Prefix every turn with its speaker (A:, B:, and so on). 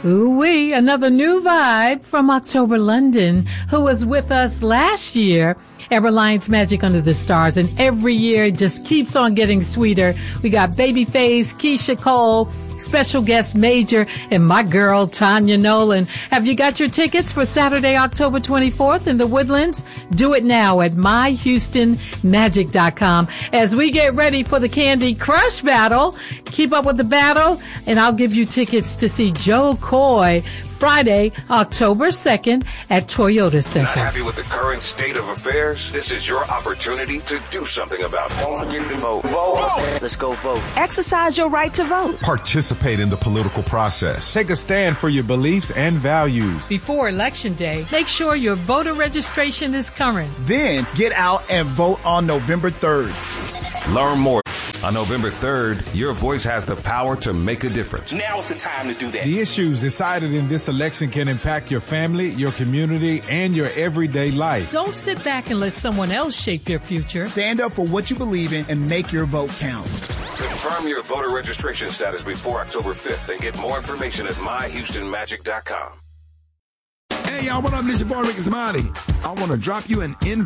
A: Ooh-wee, another new vibe from October London, who was with us last year at Reliance Magic Under the Stars, and every year it just keeps on getting sweeter. We got Babyface, Keisha Cole, special guest Major, and my girl Tanya Nolan. Have you got your tickets for Saturday, October 24th in the Woodlands? Do it now at myhoustonmagic.com as we get ready for the Candy Crush battle. Keep up with the battle, and I'll give you tickets to see Joe Coy Friday, October 2nd at Toyota Center.
B: Not happy with the current state of affairs? This is your opportunity to do something about it. Don't forget to vote. Vote.
C: Let's go vote.
D: Exercise your right to vote.
E: Participate in the political process.
F: Take a stand for your beliefs and values.
A: Before Election Day, make sure your voter registration is current.
G: Then get out and vote on November 3rd.
B: Learn more. On November 3rd, your voice has the power to make a difference.
H: Now is the time to do that.
F: The issues decided in this election can impact your family, your community, and your everyday life.
A: Don't sit back and let someone else shape your future.
G: Stand up for what you believe in and make your vote count.
B: Confirm your voter registration status before October 5th and get more information at myhoustonmagic.com.
I: Hey, y'all, what up? This your boy, Ricky Smiley. I want to drop you an